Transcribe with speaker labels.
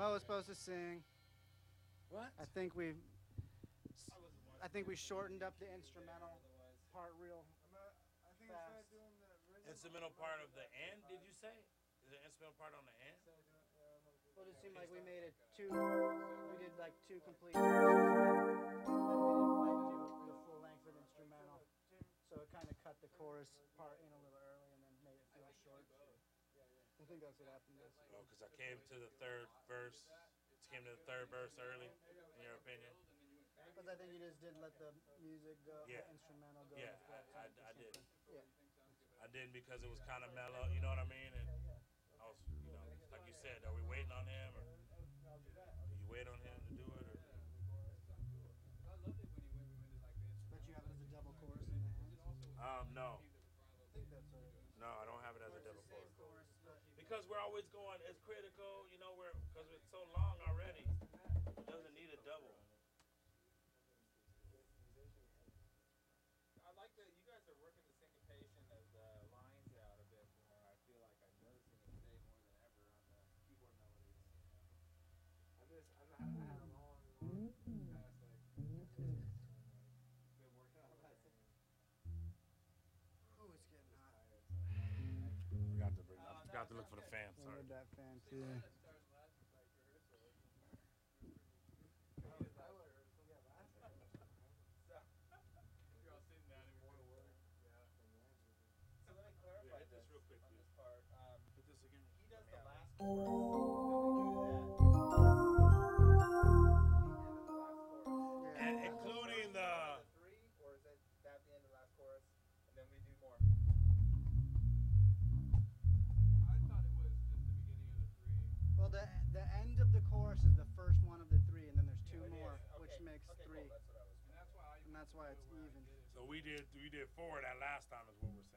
Speaker 1: Mo was supposed to sing.
Speaker 2: What?
Speaker 1: I think we shortened up the instrumental part real fast.
Speaker 2: Instrumental part of the end, did you say? Is the instrumental part on the end?
Speaker 1: Well, it just seemed like we made it two. We did like two complete verses, and then we didn't like do the full length of the instrumental. So it kind of cut the chorus part in a little early, and then made it feel short. I think that's what happened.
Speaker 2: Oh, because I came to the third verse. Came to the third verse early, in your opinion?
Speaker 1: Because I think you just didn't let the music go,
Speaker 2: Yeah.
Speaker 1: the instrumental go.
Speaker 2: Yeah,
Speaker 1: as well.
Speaker 2: I did.
Speaker 1: Yeah.
Speaker 2: I didn't because it was kind of mellow, you know what I mean? And I was, you know, like you said, are we waiting on him, or do you wait on him to do it, or?
Speaker 1: But you have it as a double chorus in the end.
Speaker 2: No.
Speaker 1: I think that's what it is.
Speaker 2: No, I don't have it as a double chorus. Because we're always going, it's critical, you know, because it's so long already. It doesn't need a double.
Speaker 3: I like that you guys are working the syncopation of the lines out a bit more. I feel like I'm noticing it today more than ever on the keyboard melodies. I had a long past been working on that.
Speaker 1: Oh, it's getting hot.
Speaker 2: Forgot to look for the fan.
Speaker 1: I
Speaker 2: Sorry.
Speaker 1: need that fan too.
Speaker 3: So let me clarify
Speaker 2: Hit this real quick,
Speaker 3: on
Speaker 2: please.
Speaker 3: this part.
Speaker 2: Hit this again.
Speaker 3: He does the last chorus. Then we do that.
Speaker 1: Yeah.
Speaker 2: And including the.
Speaker 3: Three, or is it that the end of the last chorus, and then we do more?
Speaker 4: I thought it was just the beginning of the three.
Speaker 1: Well, the end of the chorus is the first one of the three, and then there's two more, which makes three.
Speaker 3: Cool, that's what I was.
Speaker 4: And that's why I
Speaker 1: And that's why it's even.
Speaker 2: So we did 4 that last time is what we're saying.